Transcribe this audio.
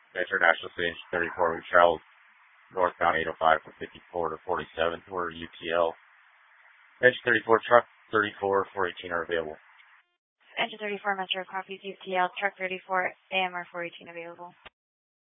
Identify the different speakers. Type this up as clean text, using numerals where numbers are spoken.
Speaker 1: Metro National Stage 34. We've traveled northbound 805 from 54 to 47 to where UTL. Engine 34, truck 34, 418 are available.
Speaker 2: Engine 34, Metro copies UTL, truck 34, AMR 418 available.